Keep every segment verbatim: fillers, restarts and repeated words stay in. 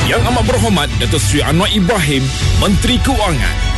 Yang Amat Berhormat Datuk Seri Anwar Ibrahim, Menteri Keuangan.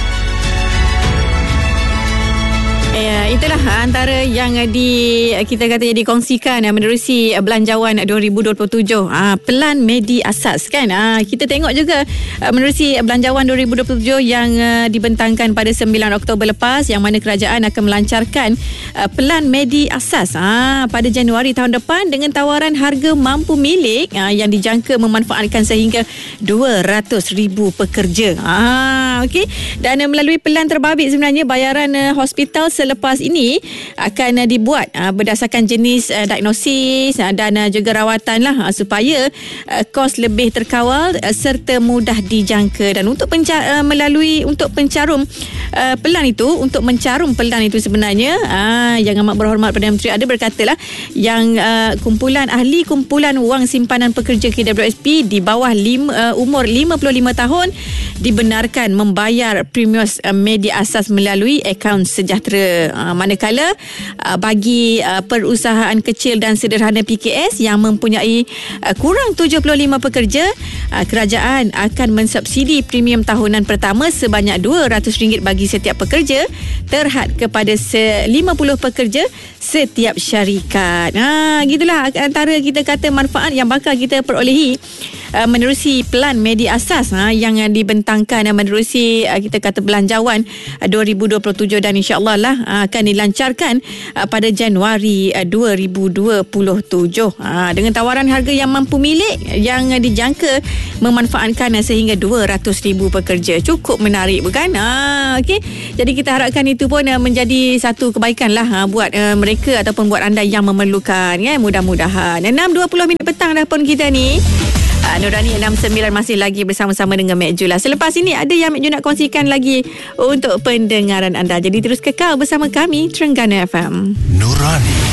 Ya, itulah antara yang di kita kata dikongsikan menerusi Belanjawan dua ribu dua puluh tujuh. Ha, Pelan Medi Asas kan. Ha, kita tengok juga menerusi Belanjawan dua ribu dua puluh tujuh yang dibentangkan pada sembilan Oktober lepas, yang mana kerajaan akan melancarkan Pelan Medi Asas ha, pada Januari tahun depan dengan tawaran harga mampu milik ha, yang dijangka memanfaatkan sehingga dua ratus ribu pekerja. Ha, okay. Dan melalui pelan terbabit sebenarnya bayaran hospital selepas ini akan uh, dibuat uh, berdasarkan jenis uh, diagnosis uh, dan uh, juga rawatan lah uh, supaya uh, kos lebih terkawal uh, serta mudah dijangka. Dan untuk penca- uh, melalui untuk pencarum uh, pelan itu, untuk mencarum pelan itu sebenarnya uh, Yang Amat Berhormat Perdana Menteri ada berkatalah yang uh, kumpulan ahli kumpulan wang simpanan pekerja K W S P di bawah lima, uh, umur lima puluh lima tahun dibenarkan membayar premium uh, media asas melalui akaun sejahtera. Uh, manakala uh, bagi uh, perusahaan kecil dan sederhana P K S yang mempunyai uh, kurang tujuh puluh lima pekerja, uh, kerajaan akan mensubsidi premium tahunan pertama sebanyak dua ratus ringgit bagi setiap pekerja terhad kepada lima puluh pekerja setiap syarikat. Ha, gitulah antara kita kata manfaat yang bakal kita perolehi Uh, menerusi Pelan Medi Asas ha, yang uh, dibentangkan uh, menerusi uh, kita kata Belanjawan uh, dua ribu dua puluh tujuh, dan insya-Allah lah uh, akan dilancarkan uh, pada Januari uh, dua ribu dua puluh tujuh ha, dengan tawaran harga yang mampu milik yang uh, dijangka memanfaatkan uh, sehingga dua ratus ribu pekerja. Cukup menarik bukan? Ha, okey. Jadi kita harapkan itu pun uh, menjadi satu kebaikan lah uh, buat uh, mereka ataupun buat anda yang memerlukan ya, mudah-mudahan. enam dua puluh minit petang dah pun kita ni. Uh, Nurani enam sembilan masih lagi bersama-sama dengan Mek Ju lah. Selepas ini ada yang Mek Ju nak kongsikan lagi untuk pendengaran anda. Jadi terus kekal bersama kami Terengganu F M. Nurani